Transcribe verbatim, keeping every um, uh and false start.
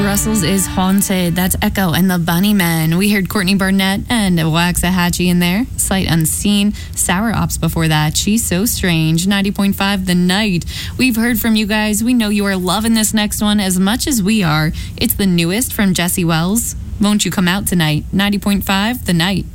Brussels is Haunted. That's Echo and the Bunnymen. We heard Courtney Barnett and Waxahachie in there. Sight Unseen. Sour Ops before that. She's So Strange. ninety point five The Night. We've heard from you guys. We know you are loving this next one as much as we are. It's the newest from Jesse Wells. Won't You Come Out Tonight? ninety point five The Night.